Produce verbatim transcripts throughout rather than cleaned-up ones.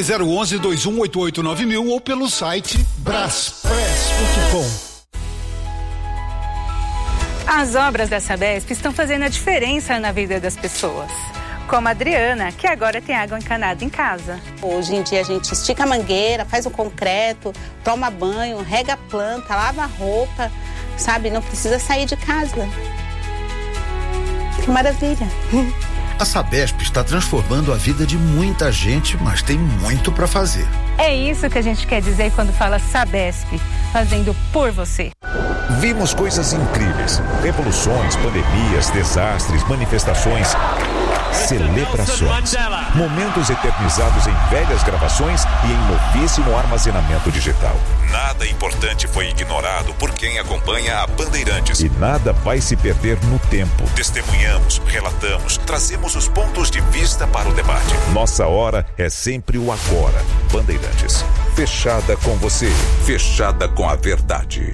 Ligue zero onze, dois um oito oito nove mil ou pelo site braspress ponto com. As obras da Sabesp estão fazendo a diferença na vida das pessoas. Como a Adriana, que agora tem água encanada em casa. Hoje em dia a gente estica a mangueira, faz o concreto, toma banho, rega a planta, lava a roupa, sabe? Não precisa sair de casa. Que maravilha. A Sabesp está transformando a vida de muita gente, mas tem muito para fazer. É isso que a gente quer dizer quando fala Sabesp, fazendo por você. Vimos coisas incríveis, revoluções, pandemias, desastres, manifestações, celebrações, momentos eternizados em velhas gravações e em novíssimo armazenamento digital. Nada importante foi ignorado por quem acompanha a Bandeirantes. E nada vai se perder no tempo. Testemunhamos, relatamos, trazemos os pontos de vista para o debate. Nossa hora é sempre o agora. Bandeirantes, fechada com você, fechada com a verdade.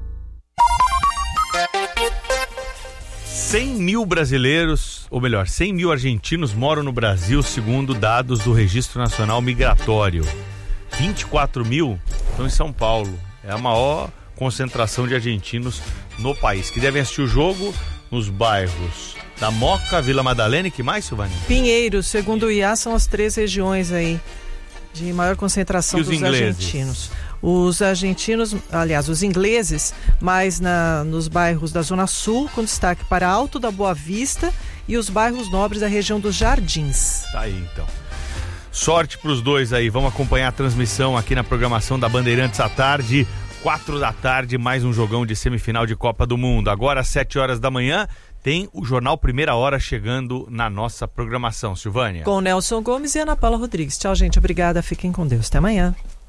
cem mil brasileiros, ou melhor, cem mil argentinos moram no Brasil, segundo dados do Registro Nacional Migratório. vinte e quatro mil estão em São Paulo. É a maior concentração de argentinos no país, que devem assistir o jogo nos bairros da Moca, Vila Madalena e que mais, Silvânia? Pinheiros, segundo o I A, são as três regiões aí de maior concentração dos ingleses? argentinos. Os argentinos, aliás, os ingleses, mais na, nos bairros da Zona Sul, com destaque para Alto da Boa Vista e os bairros nobres da região dos Jardins. Tá aí, então. Sorte pros dois aí. Vamos acompanhar a transmissão aqui na programação da Bandeirantes à tarde. Quatro da tarde, mais um jogão de semifinal de Copa do Mundo. Agora, às sete horas da manhã, tem o Jornal Primeira Hora chegando na nossa programação. Silvânia. Com Nelson Gomes e Ana Paula Rodrigues. Tchau, gente. Obrigada. Fiquem com Deus. Até amanhã.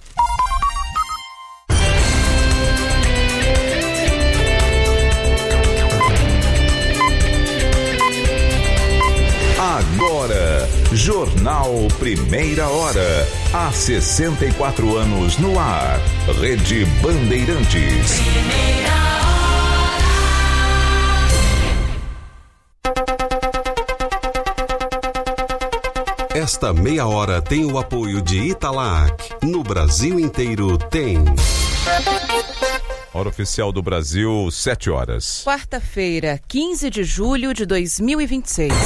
Agora, Jornal Primeira Hora. Há sessenta e quatro anos no ar. Rede Bandeirantes. Esta meia hora tem o apoio de Italac. No Brasil inteiro tem. Hora oficial do Brasil, sete horas. Quarta-feira, quinze de julho de dois mil e vinte e seis.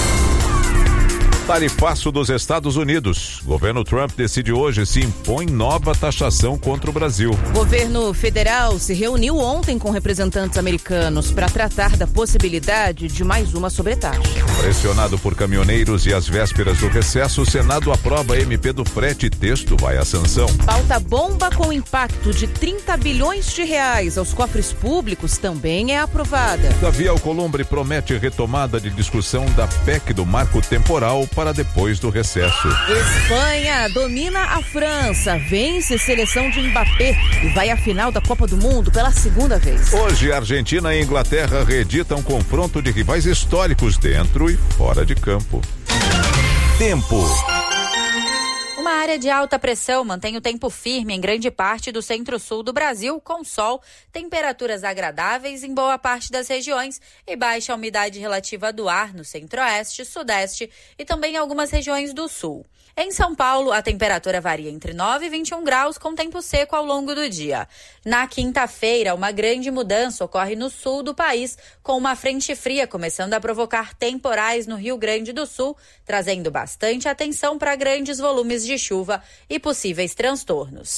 Tarifaço dos Estados Unidos. Governo Trump decide hoje se impõe nova taxação contra o Brasil. Governo federal se reuniu ontem com representantes americanos para tratar da possibilidade de mais uma sobretaxa. Pressionado por caminhoneiros e às vésperas do recesso, o Senado aprova a M P do frete e texto vai à sanção. Pauta bomba com impacto de trinta bilhões de reais aos cofres públicos também é aprovada. Davi Alcolumbre promete retomada de discussão da P E C do marco temporal para depois do recesso. Espanha domina a França, vence seleção de Mbappé e vai à final da Copa do Mundo pela segunda vez. Hoje, Argentina e Inglaterra reeditam um confronto de rivais históricos dentro e fora de campo. Tempo. Uma área de alta pressão mantém o tempo firme em grande parte do centro-sul do Brasil, com sol, temperaturas agradáveis em boa parte das regiões e baixa umidade relativa do ar no centro-oeste, sudeste e também em algumas regiões do sul. Em São Paulo, a temperatura varia entre nove e vinte e um graus, com tempo seco ao longo do dia. Na quinta-feira, uma grande mudança ocorre no sul do país, com uma frente fria começando a provocar temporais no Rio Grande do Sul, trazendo bastante atenção para grandes volumes de chuva e possíveis transtornos.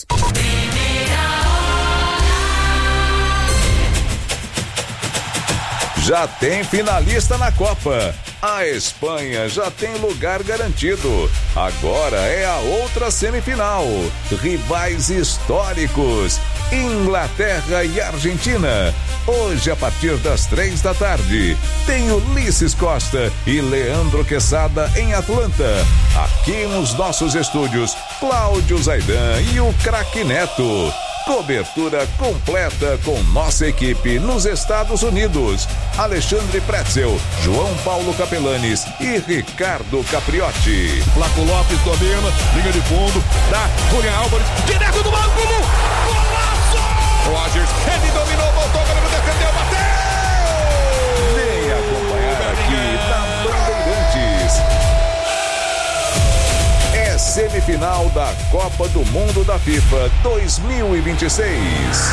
Já tem finalista na Copa. A Espanha já tem lugar garantido. Agora é a outra semifinal. Rivais históricos, Inglaterra e Argentina. Hoje, a partir das três da tarde, tem Ulisses Costa e Leandro Quesada em Atlanta. Aqui nos nossos estúdios, Cláudio Zaidan e o craque Neto. Cobertura completa com nossa equipe nos Estados Unidos. Alexandre Pretzel, João Paulo Capelanes e Ricardo Capriotti. Flaco Lopes domina, linha de fundo, dá Julian Álvares, direto do banco, golaço! Rogers, ele dominou, voltou, o goleiro defendeu, bateu! Vem acompanhar aqui na Bandeirantes. É semifinal da Copa do Mundo da FIFA dois mil e vinte e seis.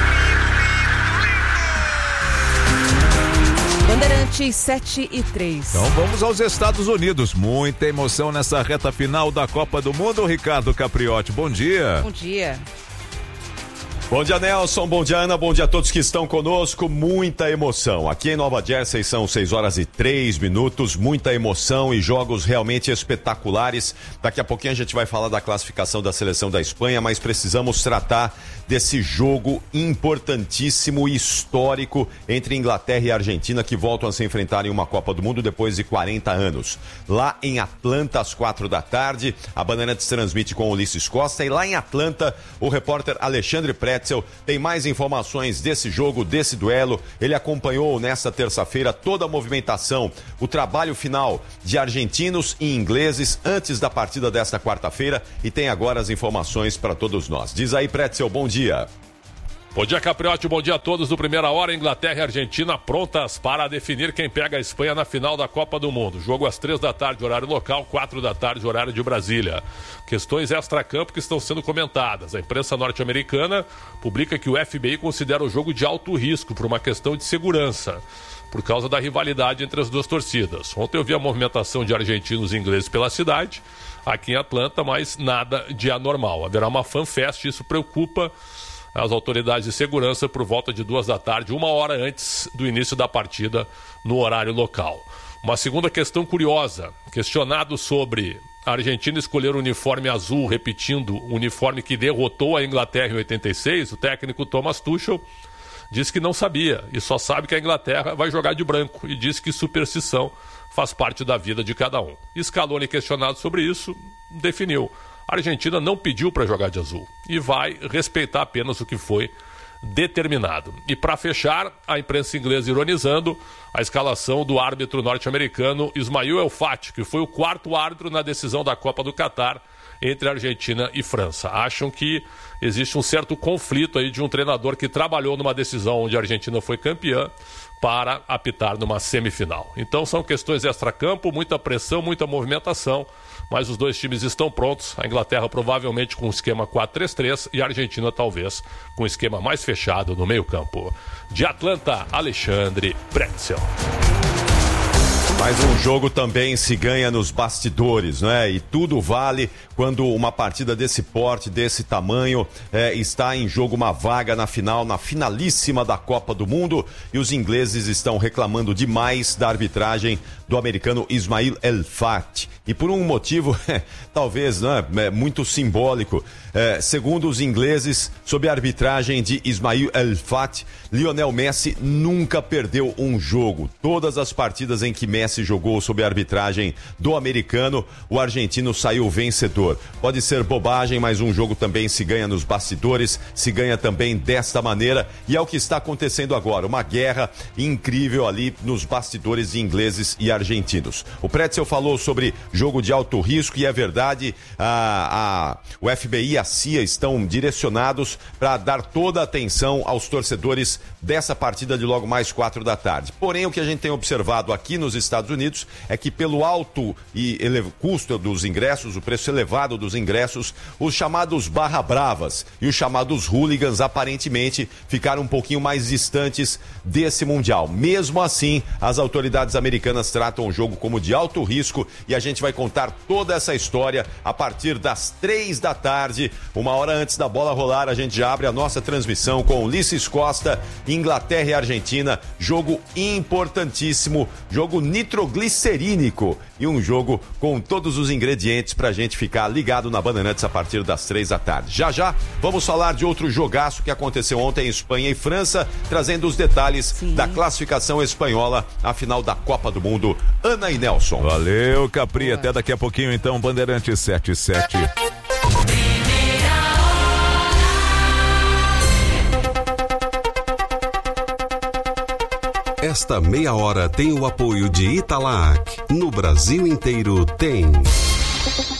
Bandeirantes sete e três. Então vamos aos Estados Unidos. Muita emoção nessa reta final da Copa do Mundo. Ricardo Capriotti, bom dia. Bom dia. Bom dia, Nelson. Bom dia, Ana. Bom dia a todos que estão conosco. Muita emoção. Aqui em Nova Jersey são seis horas e três minutos. Muita emoção e jogos realmente espetaculares. Daqui a pouquinho a gente vai falar da classificação da seleção da Espanha, mas precisamos tratar desse jogo importantíssimo e histórico entre Inglaterra e Argentina, que voltam a se enfrentar em uma Copa do Mundo depois de quarenta anos. Lá em Atlanta, às quatro da tarde, a Bandeirantes transmite com Ulisses Costa. E lá em Atlanta, o repórter Alexandre Pretzel tem mais informações desse jogo, desse duelo. Ele acompanhou nesta terça-feira toda a movimentação, o trabalho final de argentinos e ingleses antes da partida desta quarta-feira e tem agora as informações para todos nós. Diz aí, Pretzel, bom dia. Bom dia, Capriotti, bom dia a todos do Primeira Hora. Inglaterra e Argentina prontas para definir quem pega a Espanha na final da Copa do Mundo. Jogo às três da tarde, horário local, quatro da tarde, horário de Brasília. Questões extra-campo que estão sendo comentadas. A imprensa norte-americana publica que o F B I considera o jogo de alto risco por uma questão de segurança, por causa da rivalidade entre as duas torcidas. Ontem eu vi a movimentação de argentinos e ingleses pela cidade, aqui em Atlanta, mas nada de anormal. Haverá uma fanfest, isso preocupa as autoridades de segurança por volta de duas da tarde, uma hora antes do início da partida no horário local. Uma segunda questão curiosa, questionado sobre a Argentina escolher o uniforme azul, repetindo o uniforme que derrotou a Inglaterra em oitenta e seis, o técnico Thomas Tuchel disse que não sabia e só sabe que a Inglaterra vai jogar de branco e disse que superstição faz parte da vida de cada um. Scaloni, questionado sobre isso, definiu: a Argentina não pediu para jogar de azul e vai respeitar apenas o que foi determinado. E para fechar, a imprensa inglesa ironizando a escalação do árbitro norte-americano Ismail El Fati, que foi o quarto árbitro na decisão da Copa do Catar entre Argentina e França. Acham que existe um certo conflito aí de um treinador que trabalhou numa decisão onde a Argentina foi campeã para apitar numa semifinal. Então são questões extra-campo, muita pressão, muita movimentação, mas os dois times estão prontos. A Inglaterra provavelmente com um esquema quatro três três e a Argentina talvez com um esquema mais fechado no meio-campo. De Atlanta, Alexandre Pretzel. Mas um jogo também se ganha nos bastidores, né? E tudo vale quando uma partida desse porte, desse tamanho, é, está em jogo uma vaga na final, na finalíssima da Copa do Mundo. E os ingleses estão reclamando demais da arbitragem do americano Ismail El Fati. E por um motivo, talvez, né, muito simbólico. É, segundo os ingleses, sob a arbitragem de Ismail El Fati, Lionel Messi nunca perdeu um jogo. Todas as partidas em que Messi jogou sob a arbitragem do americano, o argentino saiu vencedor. Pode ser bobagem, mas um jogo também se ganha nos bastidores, se ganha também desta maneira, e é o que está acontecendo agora, uma guerra incrível ali nos bastidores de ingleses e argentinos. O Pretzel falou sobre jogo de alto risco, e é verdade, a, a, o F B I e a C I A estão direcionados para dar toda a atenção aos torcedores dessa partida de logo mais quatro da tarde. Porém, o que a gente tem observado aqui nos Estados Unidos é que pelo alto e ele... custo dos ingressos, o preço elevado dos ingressos, os chamados barra bravas e os chamados hooligans aparentemente ficaram um pouquinho mais distantes desse Mundial. Mesmo assim, as autoridades americanas tratam o jogo como de alto risco e a gente vai contar toda essa história a partir das três da tarde. Uma hora antes da bola rolar, a gente já abre a nossa transmissão com Ulisses Costa, Inglaterra e Argentina, jogo importantíssimo, jogo nitroglicerínico e um jogo com todos os ingredientes pra gente ficar ligado na Bandeirantes a partir das três da tarde. Já já, vamos falar de outro jogaço que aconteceu ontem em Espanha e França, trazendo os detalhes Sim. da classificação espanhola à final da Copa do Mundo. Ana e Nelson. Valeu, Capri, Boa. Até daqui a pouquinho então, Bandeirantes sete sete. Esta meia hora tem o apoio de Italac. No Brasil inteiro tem.